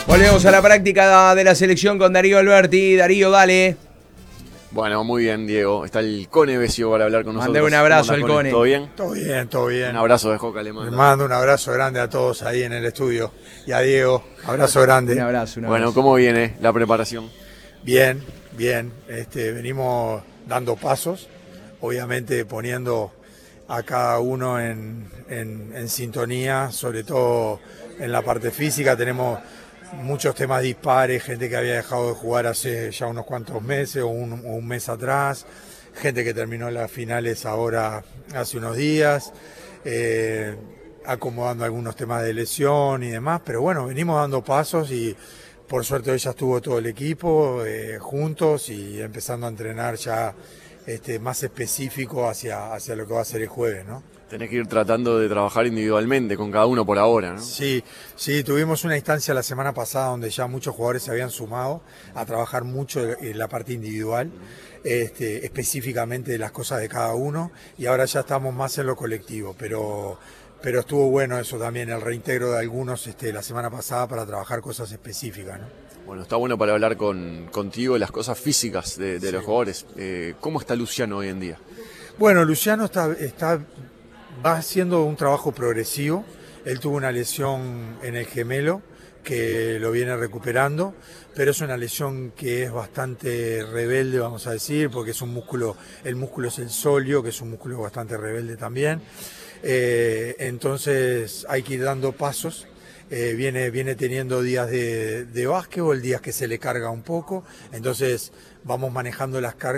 Volvemos a la práctica de la selección con Darío Alberti. Darío, dale. Bueno, muy bien, Diego. Está el Cone Besio para hablar con nosotros. Mandé un abrazo al Cone. ¿Todo bien? Todo bien, todo bien. Un abrazo de Joca Alemán. Le mando un abrazo grande a todos ahí en el estudio. Y a Diego, abrazo grande. Un abrazo. Bueno, ¿cómo viene la preparación? Bien, bien. Venimos dando pasos, obviamente poniendo a cada uno en sintonía, sobre todo en la parte física. Tenemos muchos temas dispares, gente que había dejado de jugar hace ya unos cuantos meses o un mes atrás, gente que terminó las finales ahora hace unos días, acomodando algunos temas de lesión y demás, pero bueno, venimos dando pasos y por suerte hoy ya estuvo todo el equipo juntos y empezando a entrenar ya más específico hacia lo que va a ser el jueves, ¿no? Tenés que ir tratando de trabajar individualmente con cada uno por ahora, ¿no? Sí, tuvimos una instancia la semana pasada donde ya muchos jugadores se habían sumado a trabajar mucho en la parte individual, específicamente de las cosas de cada uno, y ahora ya estamos más en lo colectivo, pero estuvo bueno eso también, el reintegro de algunos la semana pasada para trabajar cosas específicas, ¿no? Bueno, está bueno para hablar contigo de las cosas físicas de los jugadores. ¿Cómo está Luciano hoy en día? Bueno, Luciano va haciendo un trabajo progresivo. Él tuvo una lesión en el gemelo que lo viene recuperando, pero es una lesión que es bastante rebelde, vamos a decir, porque es un músculo, el músculo es el sóleo, que es un músculo bastante rebelde también. Entonces hay que ir dando pasos. Viene teniendo días de básquetbol, días que se le carga un poco, entonces vamos manejando las cargas